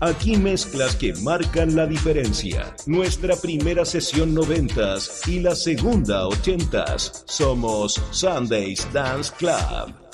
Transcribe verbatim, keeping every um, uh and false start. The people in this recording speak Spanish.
Aquí mezclas que marcan la diferencia. Nuestra primera sesión noventas y la segunda ochentas. Somos Sundays Dance Club.